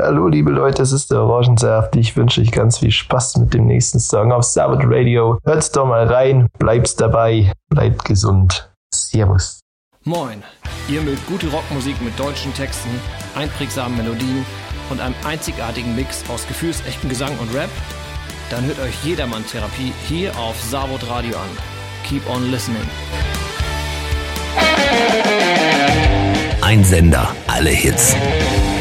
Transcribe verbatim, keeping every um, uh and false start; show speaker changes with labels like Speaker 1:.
Speaker 1: Hallo liebe Leute, es ist der Orangensaft. Ich wünsche euch ganz viel Spaß mit dem nächsten Song auf Sabbath Radio. Hört's doch mal rein, bleibt dabei, bleibt gesund. Servus.
Speaker 2: Moin, ihr mögt gute Rockmusik mit deutschen Texten, einprägsamen Melodien und einem einzigartigen Mix aus gefühlsechtem Gesang und Rap? Dann hört euch Jedermann-Therapie hier auf Sabbath Radio an. Keep on listening.
Speaker 3: Ein Sender, alle Hits.